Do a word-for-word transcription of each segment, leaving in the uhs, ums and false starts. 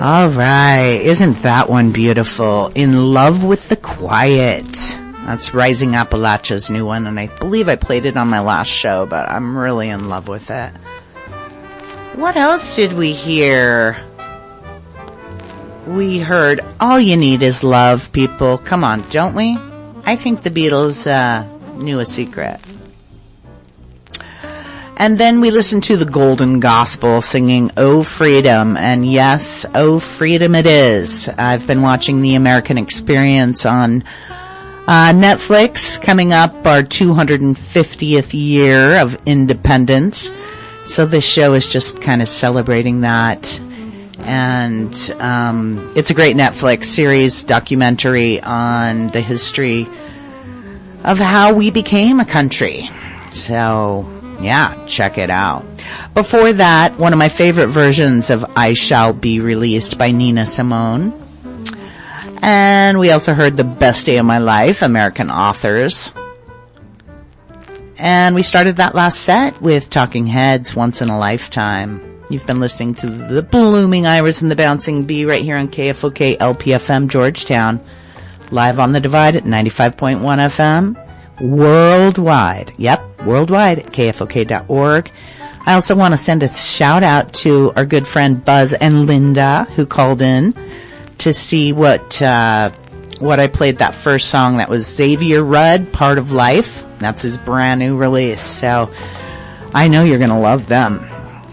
All right. Isn't that one beautiful? In Love with the Quiet. That's Rising Appalachia's new one, and I believe I played it on my last show, but I'm really in love with it. What else did we hear? We heard All You Need Is Love, people. Come on, don't we? I think the Beatles uh, knew a secret. And then we listened to the Golden Gospel singing Oh Freedom. And yes, oh freedom it is. I've been watching The American Experience on uh Netflix, coming up our two hundred fiftieth year of independence. So this show is just kind of celebrating that. And um it's a great Netflix series, documentary on the history of how we became a country. So yeah, check it out. Before that, one of my favorite versions of I Shall Be Released by Nina Simone. And we also heard The Best Day of My Life, American Authors. And we started that last set with Talking Heads, Once in a Lifetime. You've been listening to The Blooming Iris and the Bouncing Bee right here on K F O K L P F M Georgetown. Live on the Divide at ninety-five point one F M. Worldwide. Yep, worldwide at K F O K dot org. I also want to send a shout out to our good friend Buzz and Linda, who called in to see what, uh, what I played, that first song. That was Xavier Rudd, Part of Life. That's his brand new release. So I know you're going to love them.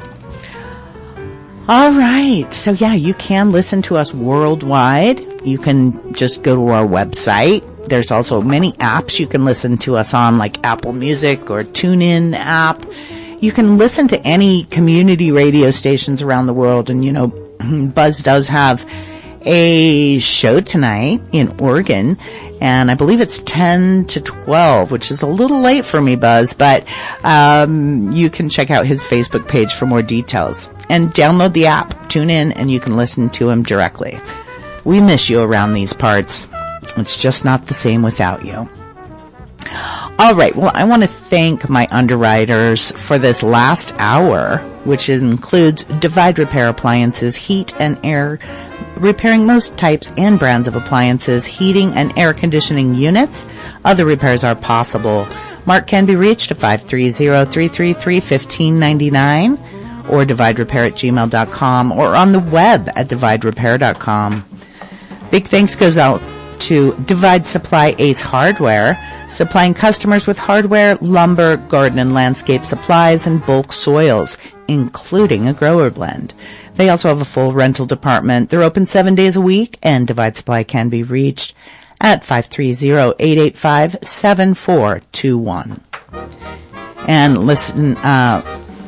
All right. So yeah, you can listen to us worldwide. You can just go to our website. There's also many apps you can listen to us on, like Apple Music or TuneIn app. You can listen to any community radio stations around the world. And, you know, Buzz does have a show tonight in Oregon, and I believe it's ten to twelve, which is a little late for me, Buzz, but um you can check out his Facebook page for more details. And download the app, tune in, and you can listen to him directly. We miss you around these parts. It's just not the same without you. All right, well, I want to thank my underwriters for this last hour, which includes Divide Repair Appliances, heat and air, repairing most types and brands of appliances, heating and air conditioning units. Other repairs are possible. Mark can be reached at five three zero, three three three, one five nine nine or divide repair at gmail dot com or on the web at divide repair dot com. Big thanks goes out to Divide Supply Ace Hardware, supplying customers with hardware, lumber, garden and landscape supplies, and bulk soils, including a grower blend. They also have a full rental department. They're open seven days a week, and Divide Supply can be reached at five three zero, eight eight five, seven four two one. And listen, uh,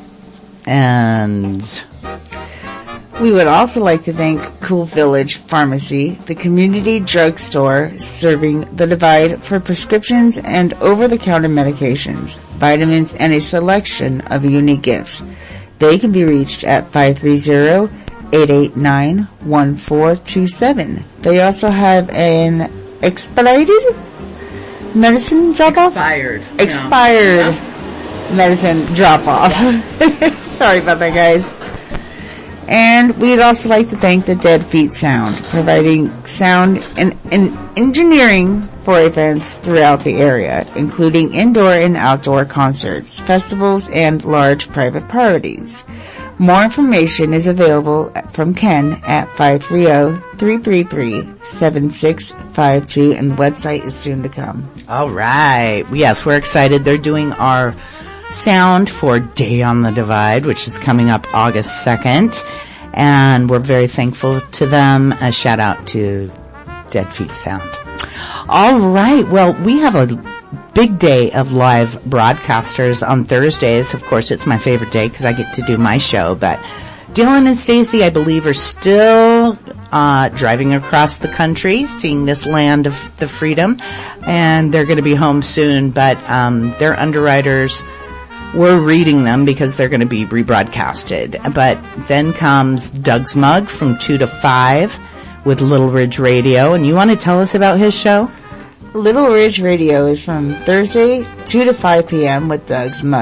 and we would also like to thank Cool Village Pharmacy, the community drugstore serving the Divide for prescriptions and over-the-counter medications, vitamins, and a selection of unique gifts. They can be reached at five three zero, eight eight nine, one four two seven. They also have an expedited medicine drop-off? Expired. Expired yeah. medicine drop-off. Yeah. Sorry about that, guys. And we'd also like to thank the Dead Feet Sound, providing sound and, and engineering for events throughout the area, including indoor and outdoor concerts, festivals, and large private parties. More information is available from Ken at five three zero, three three three, seven six five two, and the website is soon to come. All right. Yes, we're excited. They're doing our sound for Day on the Divide, which is coming up August second, and we're very thankful to them. A shout out to Dead Feet Sound. All right, well, we have a big day of live broadcasters on Thursdays. Of course, it's my favorite day because I get to do my show, but Dylan and Stacy, I believe, are still uh driving across the country, seeing this land of the freedom, and they're going to be home soon, but um their underwriters, we're reading them because they're going to be rebroadcasted. But then comes Doug's Mug from two to five with Little Ridge Radio. And you want to tell us about his show? Little Ridge Radio is from Thursday, two to five p.m. with Doug's Mug.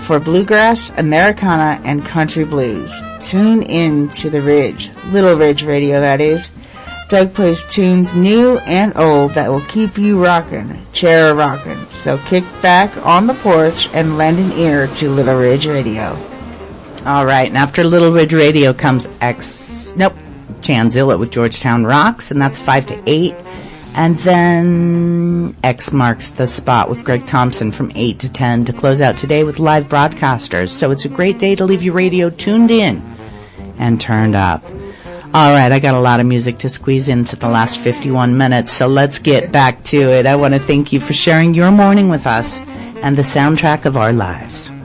for bluegrass, Americana, and country blues. Tune in to the Ridge, Little Ridge Radio that is. Doug plays tunes new and old that will keep you rockin', chair rockin'. So kick back on the porch and lend an ear to Little Ridge Radio. All right, and after Little Ridge Radio comes X, nope, Chanzilla with Georgetown Rocks, and that's five to eight. And then X marks the spot with Greg Thompson from eight to ten to close out today with live broadcasters. So it's a great day to leave your radio tuned in and turned up. All right, I got a lot of music to squeeze into the last fifty-one minutes, so let's get back to it. I want to thank you for sharing your morning with us and the soundtrack of our lives.